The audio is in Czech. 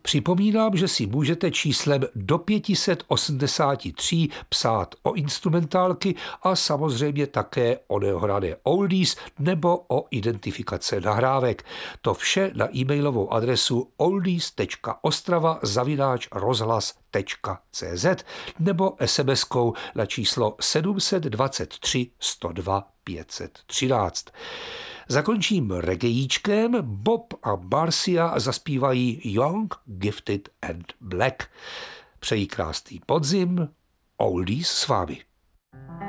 Připomínám, že si můžete číslem do 583 psát o instrumentálky a samozřejmě také o neohrané oldies nebo o identifikace nahrávek. To vše na e-mailovou adresu oldies.ostrava@rozhlas.cz nebo SMS-kou na číslo 723 102 513. Zakončím reggaeíčkem. Bob a Marcia zaspívají Young, Gifted and Black. Přeji krásný podzim, oldies s vámi.